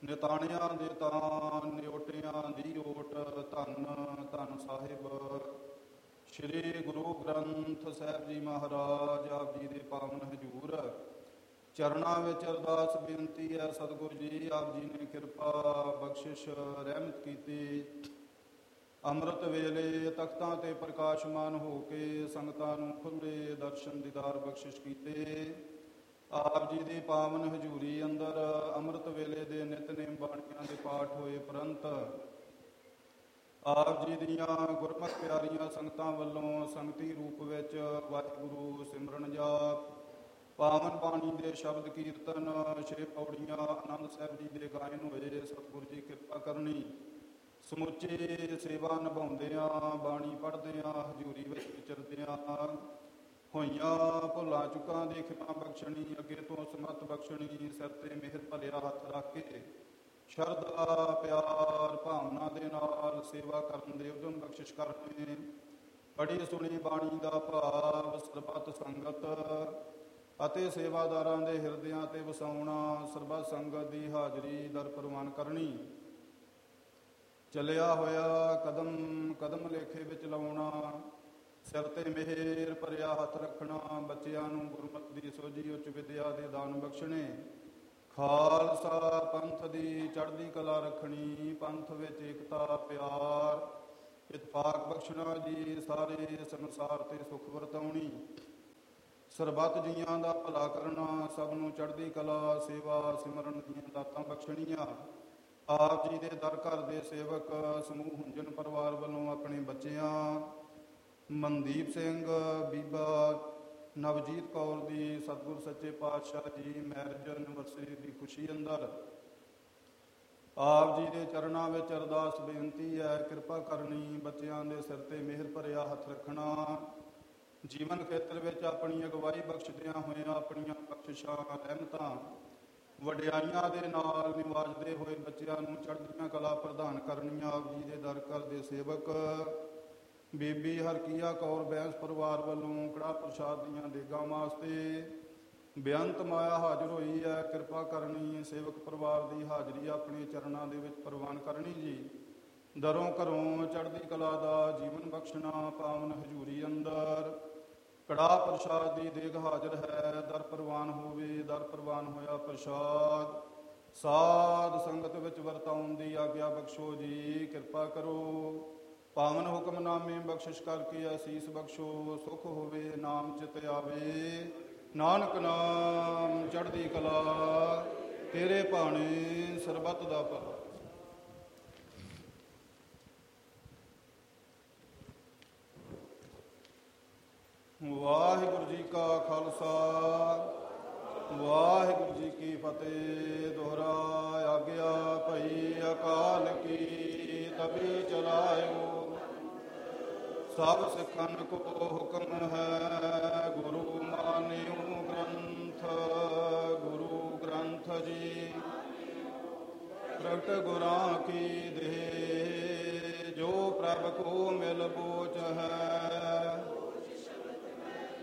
ਨਿਤਾਣਿਆਂ ਦੇ ਤਾਨ ਨਿਓਟਿਆਂ ਦੀ ਓਟ। ਧੰਨ ਧੰਨ ਸਾਹਿਬ ਸ੍ਰੀ ਗੁਰੂ ਗ੍ਰੰਥ ਸਾਹਿਬ ਜੀ ਮਹਾਰਾਜ ਆਪ ਜੀ ਦੇ ਪਾਵਨ ਹਜ਼ੂਰ। ਚਰਨਾਂ ਵਿੱਚ ਅਰਦਾਸ ਬੇਨਤੀ ਹੈ ਸਤਿਗੁਰੂ ਜੀ ਆਪ ਜੀ ਨੇ ਕਿਰਪਾ ਬਖਸ਼ਿਸ਼ ਰਹਿਮਤ ਕੀਤੀ। ਅੰਮ੍ਰਿਤ ਵੇਲੇ ਤਖਤਾਂ ਤੇ ਪ੍ਰਕਾਸ਼ਮਾਨ ਹੋ ਕੇ ਸੰਗਤਾਂ ਨੂੰ ਖੁੱਲ੍ਹੇ ਦਰਸ਼ਨ ਦੀਦਾਰ ਬਖਸ਼ਿਸ਼ ਕੀਤੇ। ਆਪ ਜੀ ਦੀ ਪਾਵਨ ਹਜ਼ੂਰੀ ਅੰਦਰ ਅੰਮ੍ਰਿਤ ਵੇਲੇ ਦੇ ਨਿਤਨੇਮ ਬਾਣੀਆਂ ਦੇ ਪਾਠ ਹੋਏ ਉਪਰੰਤ ਆਪ ਜੀ ਦੀਆਂ ਗੁਰਮਤਿ ਪਿਆਰੀਆਂ ਸੰਗਤਾਂ ਵੱਲੋਂ ਸੰਗਤੀ ਰੂਪ ਵਿੱਚ ਵਾਹਿਗੁਰੂ ਸਿਮਰਨ ਜਾਪ, ਪਾਵਨ ਬਾਣੀ ਦੇ ਸ਼ਬਦ ਕੀਰਤਨ, 6 ਪੌੜੀਆਂ ਆਨੰਦ ਸਾਹਿਬ ਜੀ ਦੇ ਗਾਇਨ ਹੋਏ। ਸਤਿਗੁਰੂ ਜੀ ਕਿਰਪਾ ਕਰਨੀ। ਸਮੁੱਚੇ ਸੇਵਾ ਨਿਭਾਉਂਦਿਆਂ, ਬਾਣੀ ਪੜ੍ਹਦਿਆਂ, ਹਜ਼ੂਰੀ ਵਿੱਚ ਵਿਚਰਦਿਆਂ ਹੋਈਆਂ ਭੁੱਲਾਂ ਚੁੱਕਾਂ ਦੀ ਖਿਮਾ ਬਖਸ਼ਣੀ, ਅੱਗੇ ਤੋਂ ਸਮੱਤ ਬਖਸ਼ਣੀ, ਸਿਰ ਤੇ ਮਿਹਰ ਭਰਿਆ ਹੱਥ ਰੱਖ ਕੇ ਸ਼ਰਧਾ ਪਿਆਰ ਭਾਵਨਾ ਦੇ ਨਾਲ ਸੇਵਾ ਕਰਨ ਦੇ ਉਦਮ ਬਖਸ਼ਿਸ਼ ਕਰਨੇ। ਪੜ੍ਹੀ ਸੁਣੀ ਬਾਣੀ ਦਾ ਭਾਵ ਸਰਬੱਤ ਸੰਗਤ ਅਤੇ ਸੇਵਾਦਾਰਾਂ ਦੇ ਹਿਰਦਿਆਂ ਤੇ ਵਸਾਉਣਾ, ਸਰਬੱਤ ਸੰਗਤ ਦੀ ਹਾਜ਼ਰੀ ਦਰ ਪ੍ਰਵਾਨ ਕਰਨੀ। ਚੱਲਿਆ ਹੋਇਆ ਕਦਮ ਕਦਮ ਲੇਖੇ ਵਿੱਚ ਲਾਉਣਾ, ਸਿਰ ਤੇ ਮਿਹਰ ਭਰਿਆ ਹੱਥ ਰੱਖਣਾ, ਬੱਚਿਆਂ ਨੂੰ ਗੁਰਮਤਿ ਦੀ ਸੋਝੀ ਉੱਚ ਵਿਦਿਆ ਦੇ ਦਾਨ ਬਖਸ਼ਣੇ, ਖਾਲਸਾ ਪੰਥ ਦੀ ਚੜ੍ਹਦੀ ਕਲਾ ਰੱਖਣੀ, ਪੰਥ ਵਿੱਚ ਏਕਤਾ ਪਿਆਰ ਇਤਫਾਕ ਬਖਸ਼ਣਾ ਜੀ, ਸਾਰੇ ਸੰਸਾਰ ਤੇ ਸੁਖ ਵਰਤਾਉਣੀ, ਸਰਬੱਤ ਜੀਆਂ ਦਾ ਭਲਾ ਕਰਨਾ, ਸਭ ਨੂੰ ਚੜ੍ਹਦੀ ਕਲਾ ਸੇਵਾ ਸਿਮਰਨ ਦੀਆਂ ਦਾਤਾਂ ਬਖਸ਼ਣੀਆਂ। ਆਪ ਜੀ ਦੇ ਦਰ ਘਰ ਦੇ ਸੇਵਕ ਸਮੂਹ ਹੁੰਜਨ ਪਰਿਵਾਰ ਵੱਲੋਂ ਆਪਣੇ ਬੱਚਿਆਂ ਮਨਦੀਪ ਸਿੰਘ, ਬੀਬਾ ਨਵਜੀਤ ਕੌਰ ਦੀ ਸਤਿਗੁਰ ਸੱਚੇ ਪਾਤਸ਼ਾਹ ਜੀ ਮੈਰਿਜ ਐਨਵਰਸਰੀ ਦੀ ਖੁਸ਼ੀ ਅੰਦਰ ਆਪ ਜੀ ਦੇ ਚਰਨਾਂ ਵਿੱਚ ਅਰਦਾਸ ਬੇਨਤੀ ਹੈ ਕਿਰਪਾ ਕਰਨੀ। ਬੱਚਿਆਂ ਦੇ ਸਿਰ ਤੇ ਮਿਹਰ ਭਰਿਆ ਹੱਥ ਰੱਖਣਾ, ਜੀਵਨ ਖੇਤਰ ਵਿੱਚ ਆਪਣੀ ਅਗਵਾਈ ਬਖਸ਼ਦਿਆਂ ਹੋਇਆਂ ਆਪਣੀਆਂ ਬਖਸ਼ਿਸ਼ਾਂ ਰਹਿਮਤਾਂ ਵਡਿਆਈਆਂ ਦੇ ਨਾਲ ਨਿਵਾਜਦੇ ਹੋਏ ਬੱਚਿਆਂ ਨੂੰ ਚੜ੍ਹਦੀਆਂ ਕਲਾ ਪ੍ਰਦਾਨ ਕਰਨੀਆਂ। ਆਪ ਜੀ ਦੇ ਦਰ ਘਰ ਦੇ ਸੇਵਕ ਬੀਬੀ ਹਰਕੀਆ ਕੌਰ ਬੈਂਸ ਪਰਿਵਾਰ ਵੱਲੋਂ ਕੜਾਹ ਪ੍ਰਸ਼ਾਦ ਦੀਆਂ ਦੇਗਾਂ ਵਾਸਤੇ ਬੇਅੰਤ ਮਾਇਆ ਹਾਜ਼ਰ ਹੋਈ ਹੈ, ਕਿਰਪਾ ਕਰਨੀ। ਸੇਵਕ ਪਰਿਵਾਰ ਦੀ ਹਾਜ਼ਰੀ ਆਪਣੇ ਚਰਨਾਂ ਦੇ ਵਿੱਚ ਪ੍ਰਵਾਨ ਕਰਨੀ ਜੀ। ਦਰੋਂ ਘਰੋਂ ਚੜ੍ਹਦੀ ਕਲਾ ਦਾ ਜੀਵਨ ਬਖਸ਼ਣਾ, ਪਾਵਨ ਹਜ਼ੂਰੀ ਅੰਦਰ ਕੜਾਹ ਪ੍ਰਸ਼ਾਦ ਦੀ ਦੇਗ ਹਾਜ਼ਰ ਹੈ, ਦਰ ਪ੍ਰਵਾਨ ਹੋਵੇ। ਦਰ ਪ੍ਰਵਾਨ ਹੋਇਆ ਪ੍ਰਸ਼ਾਦ ਸਾਧ ਸੰਗਤ ਵਿੱਚ ਵਰਤਾਉਣ ਦੀ ਆਗਿਆ ਬਖਸ਼ੋ ਜੀ, ਕਿਰਪਾ ਕਰੋ। ਪਾਵਨ ਹੁਕਮਨਾਮੇ ਬਖਸ਼ਿਸ਼ ਕਰਕੇ ਅਸੀਸ ਬਖਸ਼ੋ, ਸੁਖ ਹੋਵੇ ਨਾਮ ਚਿਤ ਆਵੇ, ਨਾਨਕ ਨਾਮ ਚੜ੍ਹਦੀ ਕਲਾ ਤੇਰੇ ਭਾਣੇ ਸਰਬੱਤ ਦਾ ਭਲਾ। ਵਾਹਿਗੁਰੂ ਜੀ ਕਾ ਖਾਲਸਾ, ਵਾਹਿਗੁਰੂ ਜੀ ਕੀ ਫਤਿਹ। ਦੋਹਰਾ ਆਗਿਆ ਭਈ ਅਕਾਲ ਕੀ ਤਬੀ ਚਲਾਇਓ, ਸਭ ਸਿੱਖਨ ਕੋ ਹੁਕਮ ਹੈ, ਗੁਰੂ ਮਾਨਿਓ ਗ੍ਰੰਥ। ਗੁਰੂ ਗ੍ਰੰਥ ਜੀ ਪ੍ਰਗਟ ਗੁਰਾਂ ਕੀ ਦੇਹ, ਜੋ ਪ੍ਰਭ ਕੋ ਮਿਲ ਬੋਚ ਹੈ,